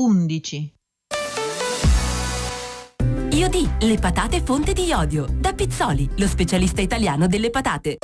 11. Iodi, le patate fonte di iodio. Da Pizzoli, lo specialista italiano delle patate.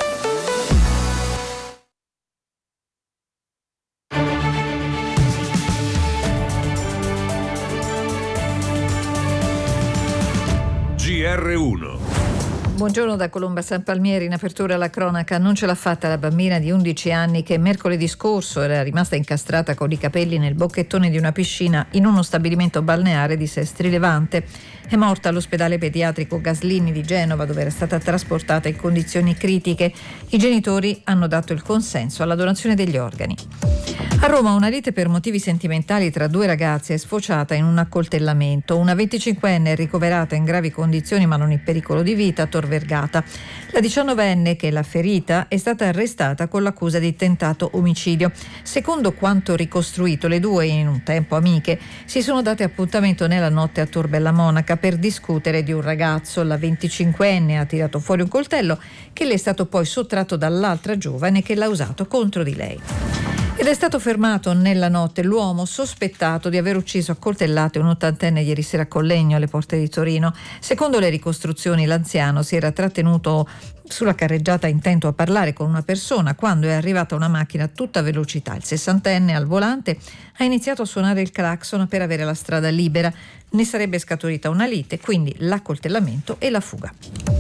GR1. Buongiorno da Colomba San Palmieri. In apertura alla cronaca: non ce l'ha fatta la bambina di 11 anni che mercoledì scorso era rimasta incastrata con i capelli nel bocchettone di una piscina in uno stabilimento balneare di Sestri Levante. È morta all'ospedale pediatrico Gaslini di Genova, dove era stata trasportata in condizioni critiche. I genitori hanno dato il consenso alla donazione degli organi. A Roma una lite per motivi sentimentali tra due ragazze è sfociata in un accoltellamento. Una 25enne è ricoverata in gravi condizioni ma non in pericolo di vita a Tor Vergata. La 19enne, che è la ferita, è stata arrestata con l'accusa di tentato omicidio. Secondo quanto ricostruito, le due, in un tempo amiche, si sono date appuntamento nella notte a Tor Bella Monaca per discutere di un ragazzo. La 25enne ha tirato fuori un coltello che le è stato poi sottratto dall'altra giovane che l'ha usato contro di lei. Ed è stato fermato nella notte l'uomo sospettato di aver ucciso a coltellate un 80enne ieri sera a Collegno, alle porte di Torino. Secondo le ricostruzioni, l'anziano si era trattenuto sulla carreggiata intento a parlare con una persona quando è arrivata una macchina a tutta velocità. Il 60enne al volante ha iniziato a suonare il clacson per avere la strada libera. Ne sarebbe scaturita una lite, quindi l'accoltellamento e la fuga.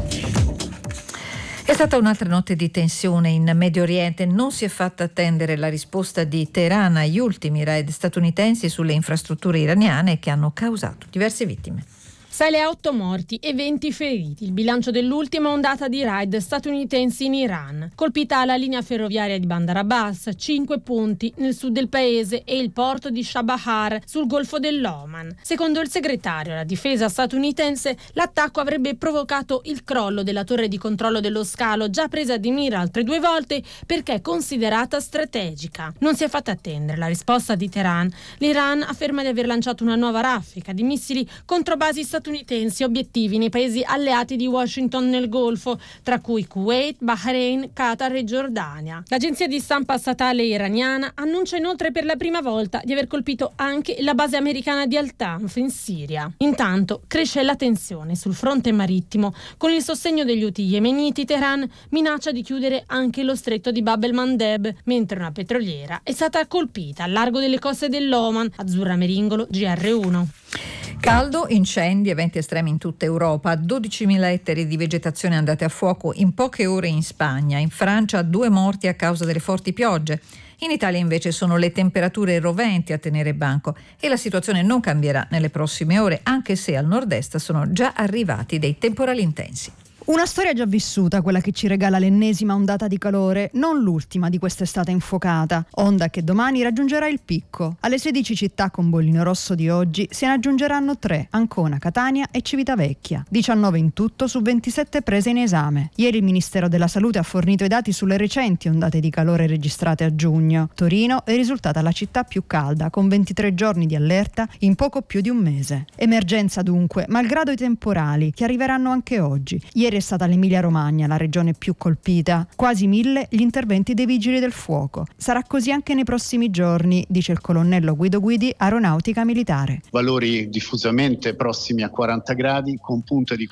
È stata un'altra notte di tensione in Medio Oriente. Non si è fatta attendere la risposta di Teheran agli ultimi raid statunitensi sulle infrastrutture iraniane che hanno causato diverse vittime. Sale a 8 morti e 20 feriti. Il bilancio dell'ultima ondata di raid statunitensi in Iran. Colpita la linea ferroviaria di Bandar Abbas, 5 punti nel sud del paese e il porto di Chabahar sul Golfo dell'Oman. Secondo il segretario alla difesa statunitense, l'attacco avrebbe provocato il crollo della torre di controllo dello scalo, già presa di mira altre 2 volte perché è considerata strategica. Non si è fatta attendere la risposta di Teheran. L'Iran afferma di aver lanciato una nuova raffica di missili contro basi statunitensi obiettivi nei paesi alleati di Washington nel Golfo, tra cui Kuwait, Bahrain, Qatar e Giordania. L'agenzia di stampa statale iraniana annuncia inoltre per la prima volta di aver colpito anche la base americana di Al-Tanf in Siria. Intanto cresce la tensione sul fronte marittimo. Con il sostegno degli Houthi yemeniti, Teheran minaccia di chiudere anche lo stretto di Bab el-Mandeb, mentre una petroliera è stata colpita al largo delle coste dell'Oman. Azzurra Meringolo, GR1. Caldo, incendi, eventi estremi in tutta Europa, 12.000 ettari di vegetazione andate a fuoco in poche ore in Spagna. In Francia 2 morti a causa delle forti piogge. In Italia invece sono le temperature roventi a tenere banco e la situazione non cambierà nelle prossime ore, anche se al nord-est sono già arrivati dei temporali intensi. Una storia già vissuta, quella che ci regala l'ennesima ondata di calore, non l'ultima di quest'estate infuocata, onda che domani raggiungerà il picco. Alle 16 città con bollino rosso di oggi se ne aggiungeranno 3, Ancona, Catania e Civitavecchia, 19 in tutto su 27 prese in esame. Ieri il Ministero della Salute ha fornito i dati sulle recenti ondate di calore registrate a giugno. Torino è risultata la città più calda, con 23 giorni di allerta in poco più di un mese. Emergenza dunque, malgrado i temporali, che arriveranno anche oggi. Ieri è stata l'Emilia-Romagna la regione più colpita, quasi 1.000 gli interventi dei vigili del fuoco. Sarà così anche nei prossimi giorni, dice il colonnello Guido Guidi, Aeronautica Militare. Valori diffusamente prossimi a 40 gradi, con punte di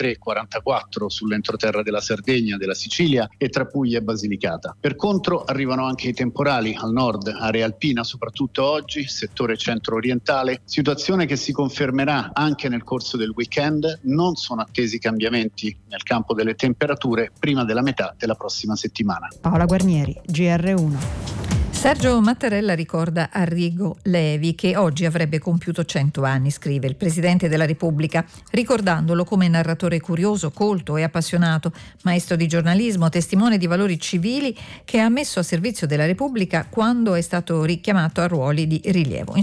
43-44 sull'entroterra della Sardegna, della Sicilia e tra Puglia e Basilicata. Per contro arrivano anche i temporali al nord, area alpina soprattutto oggi, settore centro-orientale, situazione che si confermerà anche nel corso del weekend. Non sono attesi cambiamenti nel campo delle temperature prima della metà della prossima settimana. Paola Guarnieri, GR1. Sergio Mattarella ricorda Arrigo Levi, che oggi avrebbe compiuto 100 anni, scrive il Presidente della Repubblica, ricordandolo come narratore curioso, colto e appassionato, maestro di giornalismo, testimone di valori civili che ha messo a servizio della Repubblica quando è stato richiamato a ruoli di rilievo.